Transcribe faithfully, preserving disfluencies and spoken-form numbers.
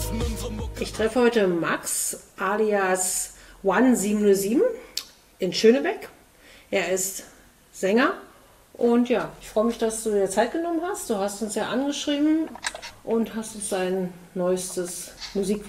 Ich treffe heute Max alias One sieben null sieben in Schönebeck. Er ist Sänger und ja, ich freue mich, dass du dir Zeit genommen hast. Du hast uns ja angeschrieben und hast uns sein neuestes Musik